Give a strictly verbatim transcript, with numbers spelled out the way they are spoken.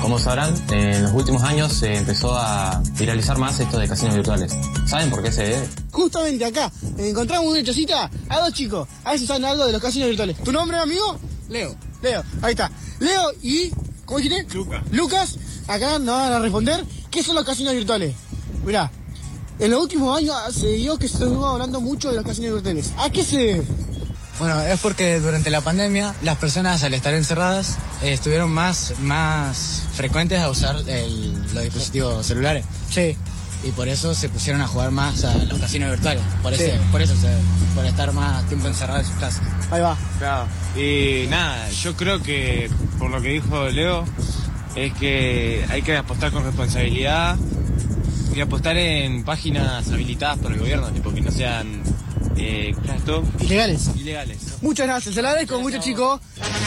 Como sabrán, en los últimos años se empezó a viralizar más esto de casinos virtuales. ¿Saben por qué se debe? Justamente acá encontramos una chocita a dos chicos. A ver si saben algo de los casinos virtuales. ¿Tu nombre, amigo? Leo. Leo, ahí está. Leo y... ¿cómo dijiste? Lucas. Lucas, acá nos van a responder qué son los casinos virtuales. Mirá, en los últimos años se dio que se estuvo hablando mucho de los casinos virtuales. ¿A qué se debe? Bueno, es porque durante la pandemia las personas al estar encerradas eh, estuvieron más, más frecuentes a usar el, los dispositivos celulares. Sí. Y por eso se pusieron a jugar más a los casinos virtuales. Por eso, Sí. por eso se, por estar más tiempo encerrados en sus casas. Ahí va. Claro. Y nada, yo creo que por lo que dijo Leo, es que hay que apostar con responsabilidad y apostar en páginas habilitadas por el gobierno, tipo que no sean eh, ¿qué es esto? Ilegales. Ilegales. Muchas gracias, se la agradezco mucho, chicos.